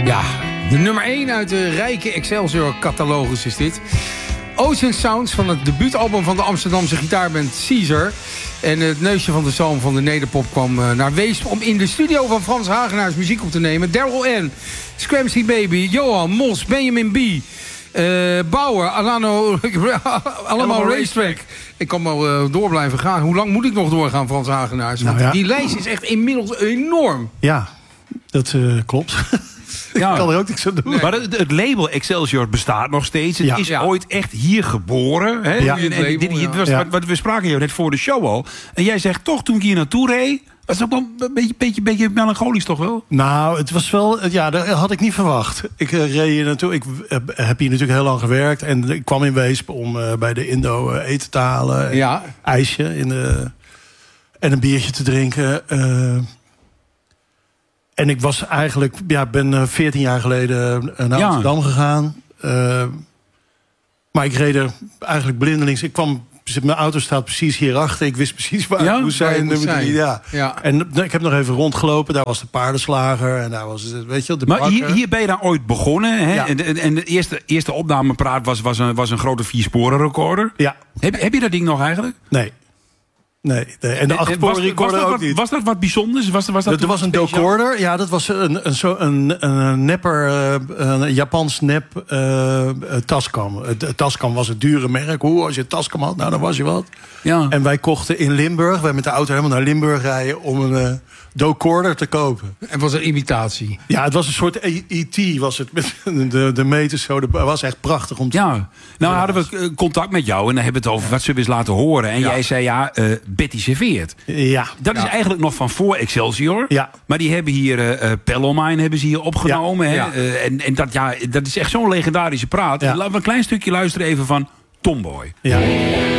Ja, de nummer 1 uit de rijke Excelsior-catalogus is dit. Ocean Sounds van het debuutalbum van de Amsterdamse gitaarband Caesar. En het neusje van de zoon van de nederpop kwam naar Weesp om in de studio van Frans Hagenaars muziek op te nemen. Daryl N, Scramsy Baby, Johan, Mos, Benjamin B, Bauer, allemaal Racetrack. Ik kan wel door blijven gaan. Hoe lang moet ik nog doorgaan, Frans Hagenaars? Want die lijst is echt inmiddels enorm. Ja, dat klopt. Ja. Ik kan er ook niks aan doen. Nee. Maar het label Excelsior bestaat nog steeds. Het is ooit echt hier geboren. Hè? Ja. Wat we spraken jou net voor de show al. En jij zegt toch, toen ik hier naartoe reed... Dat is ook wel een beetje melancholisch, toch wel? Nou, het was wel... Ja, dat had ik niet verwacht. Ik reed hier naartoe. Ik heb hier natuurlijk heel lang gewerkt. En ik kwam in Weesp om bij de Indo eten te halen. Ja. IJsje en een biertje te drinken. En ik was eigenlijk... Ja, ben 14 jaar geleden naar Amsterdam gegaan. Maar ik reed er eigenlijk blindelings. Mijn auto staat precies hierachter. Ik wist precies waar ik moest zijn. Nummer 3, ja. En ik heb nog even rondgelopen. Daar was de paardenslager. En daar was het, weet je, de bakker. Maar hier ben je daar ooit begonnen. Hè? Ja. En de eerste opnamepraat was een grote 4-sporen-recorder. Ja. Heb je dat ding nog eigenlijk? Nee. En de 8-sporen-recorder ook niet. Was dat wat bijzonders? Er was een docorder. Ja, dat was een nepper, een Japans nep Tascam. Tascam was het dure merk. Als je Tascam had, nou dan was je wat. Ja. En wij kochten in Limburg, wij met de auto helemaal naar Limburg rijden om een docorder te kopen. En was een imitatie? Ja, het was een soort E.T. was het met de meters zo. Het was echt prachtig om te zien. Nou hadden we contact met jou en dan hebben we het over wat zullen we eens laten horen. En jij zei Betty serveert. Ja. Dat is eigenlijk nog van voor Excelsior. Ja. Maar die hebben hier Pellomine hebben ze hier opgenomen. Ja. Hè? En dat is echt zo'n legendarische praat. Ja. Laten we een klein stukje luisteren even van Tomboy. Ja.